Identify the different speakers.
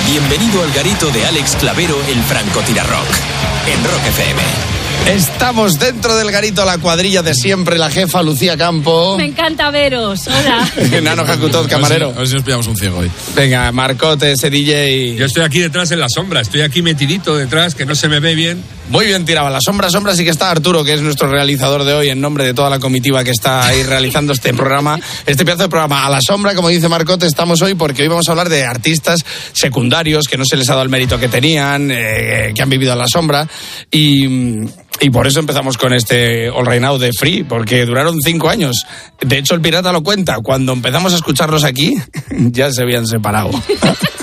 Speaker 1: Bienvenido al garito de Alex Clavero, el francotirarrock, en Rock FM.
Speaker 2: Estamos dentro del garito, la cuadrilla de siempre, la jefa Lucía Campo.
Speaker 3: Me encanta veros, hola.
Speaker 2: Nano Jacutov, camarero.
Speaker 4: A ver si nos pillamos un ciego hoy.
Speaker 2: Venga, Marcote, ese DJ.
Speaker 5: Yo estoy aquí detrás en la sombra, estoy aquí metidito detrás, que no se me ve bien.
Speaker 2: Muy bien tirado, la sombra sí que está Arturo, que es nuestro realizador de hoy, en nombre de toda la comitiva que está ahí realizando este programa, este pedazo de programa. A la sombra, como dice Marcote, estamos hoy porque hoy vamos a hablar de artistas secundarios que no se les ha dado el mérito que tenían, que han vivido a la sombra, y por eso empezamos con este All Right Now de Free, porque duraron 5 años. De hecho, el pirata lo cuenta, cuando empezamos a escucharlos aquí, ya se habían separado.